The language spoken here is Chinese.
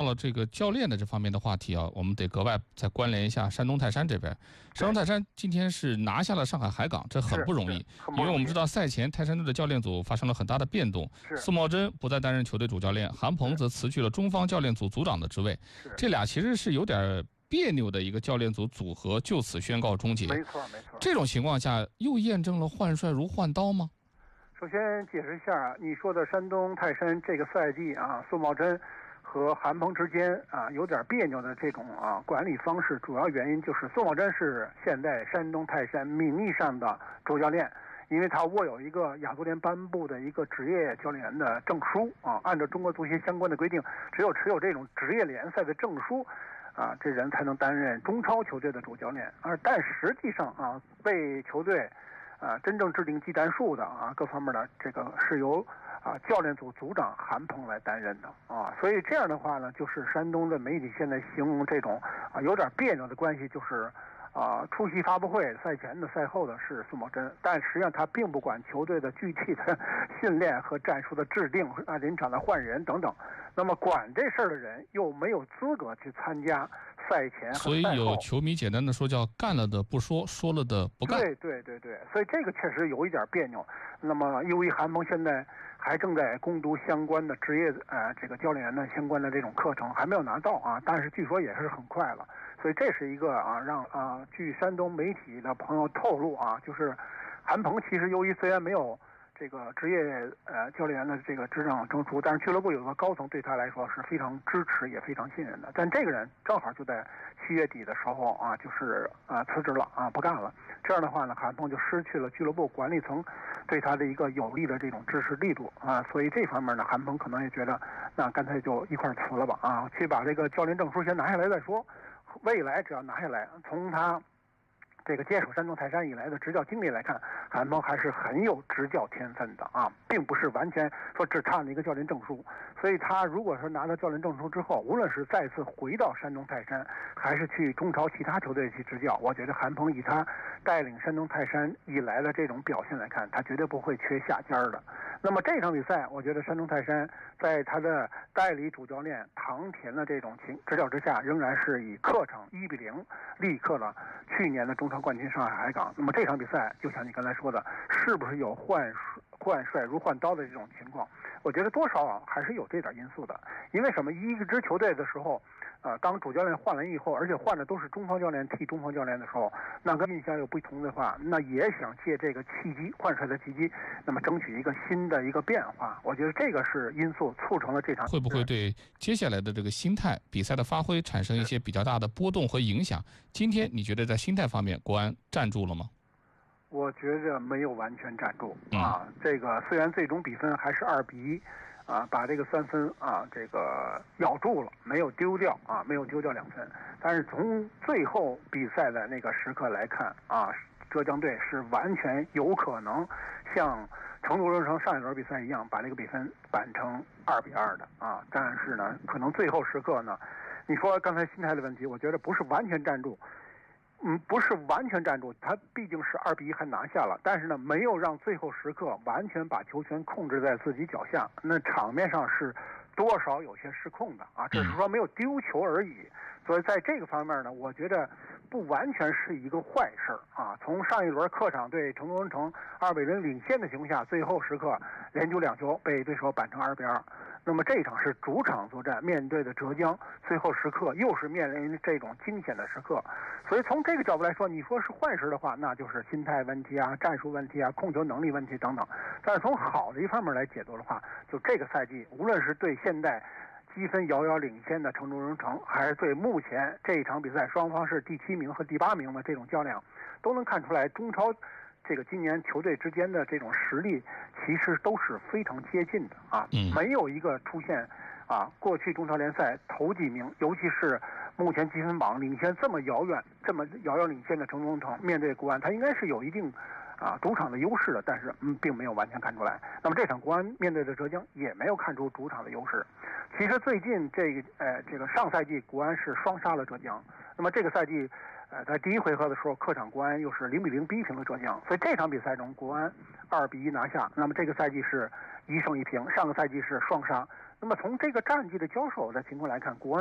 了这个教练的这方面的话题啊，我们得格外再关联一下山东泰山这边。山东泰山今天是拿下了上海海港，这很不容易，因为我们知道赛前泰山队的教练组发生了很大的变动，苏茂贞不再担任球队主教练，韩鹏则辞去了中方教练组组长的职位，这俩其实是有点别扭的一个教练组组合就此宣告终结。 没错没错。 这种情况下又验证了换帅如换刀吗？ 首先解释一下，你说的山东泰山这个赛季啊，苏茂贞和韩鹏之间啊有点别扭的这种管理方式，主要原因就是苏茂贞是现在山东泰山名义上的主教练，因为他握有一个亚足联颁布的一个职业教练员的证书啊，按照中国足协相关的规定，只有持有这种职业联赛的证书啊，这人才能担任中超球队的主教练。但实际上啊，为球队真正制定技战术的各方面的这个是由教练组组长韩鹏来担任的所以这样的话呢，就是山东的媒体现在形容这种有点别扭的关系，就是出席发布会赛前的赛后的是苏茂贞，但实际上他并不管球队的具体的训练和战术的制定临场的换人等等，那么管这事儿的人又没有资格去参加赛前和赛后， 所以有球迷简单的说叫干了的不说，说了的不干。 对，所以这个确实有一点别扭。那么由于韩鹏现在还正在攻读相关的职业这个教练员的相关的这种课程，还没有拿到但是据说也是很快了。所以这是一个让据山东媒体的朋友透露就是韩鹏其实由于虽然没有这个职业教练员的这个执掌证书，但是俱乐部有个高层对他来说是非常支持也非常信任的。但这个人正好就在7月底的时候就是辞职了不干了。这样的话呢，韩鹏就失去了俱乐部管理层对他的一个有力的这种支持力度所以这方面呢，韩鹏可能也觉得那干脆就一块辞了吧去把这个教练证书先拿下来再说。未来只要拿下来，从他这个接手山东泰山以来的执教经历来看，韩鹏还是很有执教天分的并不是完全说只差了一个教练证书。所以他如果说拿到教练证书之后，无论是再次回到山东泰山，还是去中超其他球队去执教，我觉得韩鹏以他带领山东泰山以来的这种表现来看，他绝对不会缺下家的。那么这场比赛，我觉得山东泰山在他的代理主教练唐田的这种指导之下，仍然是以客场1-0力克了去年的中超冠军上海海港。那么这场比赛，就像你刚才说的，是不是有换帅如换刀的这种情况？我觉得多少还是有这点因素的。因为什么？一支球队的时候，当主教练换了以后，而且换的都是中方教练替中方教练的时候，那跟印象有不同的话，那也想借这个契机，换帅的契机，那么争取一个新的一个变化。我觉得这个是因素促成了这场。 会不会对接下来的这个心态、比赛的发挥产生一些比较大的波动和影响？今天你觉得在心态方面，国安站住了吗？ 我觉着没有完全站住这个虽然最终比分还是2-1把这个3分这个咬住了，没有丢掉没有丢掉2分，但是从最后比赛的那个时刻来看浙江队是完全有可能像成都人城上一轮比赛一样，把这个比分扳成2-2的但是呢，可能最后时刻呢，你说刚才心态的问题，我觉得不是完全站住。不是完全站住，他毕竟是2-1还拿下了，但是呢，没有让最后时刻完全把球权控制在自己脚下，那场面上是多少有些失控的只是说没有丢球而已。所以在这个方面呢，我觉得不完全是一个坏事从上一轮客场对成都人城2-0领先的情况下，最后时刻连丢2球被对手扳成2-2。那么这一场是主场作战，面对的浙江，最后时刻又是面临这种惊险的时刻。所以从这个角度来说，你说是坏事的话，那就是心态问题战术问题控球能力问题等等。但是从好的一方面来解读的话，就这个赛季，无论是对现在积分遥遥领先的成都人城，还是对目前这一场比赛双方是第7名和第8名的这种较量，都能看出来中超这个今年球队之间的这种实力其实都是非常接近的没有一个出现过去中超联赛头几名，尤其是目前积分榜领先这么遥遥领先的成都人城，面对国安，他应该是有一定主场的优势的，但是并没有完全看出来。那么这场国安面对的浙江也没有看出主场的优势。其实最近这个上赛季国安是双杀了浙江，那么这个赛季在第一回合的时候，客场国安又是0-0逼平了浙江，所以这场比赛中国安2-1拿下。那么这个赛季是1胜1平，上个赛季是双杀。那么从这个战绩的交手的情况来看，国安